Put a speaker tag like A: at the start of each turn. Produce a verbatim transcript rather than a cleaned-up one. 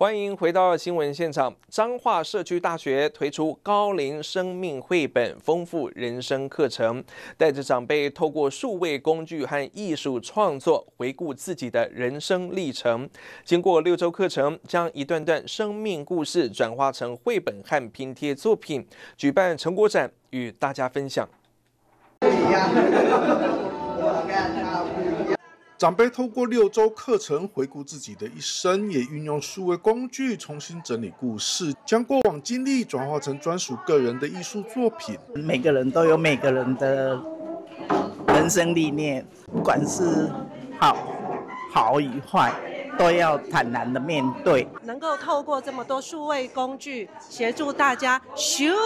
A: 欢迎回到新闻现场。彰化社区大学推出高龄生命绘本，丰富人生课程，带着长辈透过数位工具和艺术创作，回顾自己的人生历程。经过六周课程，将一段段生命故事转化成绘本和拼贴作品，举办成果展与大家分享。
B: 长辈透过六周课程回顾自己的一生，也运用数位工具重新整理故事，将过往经历转化成专属个人的艺术作品。
C: 每个人都有每个人的人生历练，不管是好好与坏，都要坦然的面对。
D: 能够透过这么多数位工具协助大家修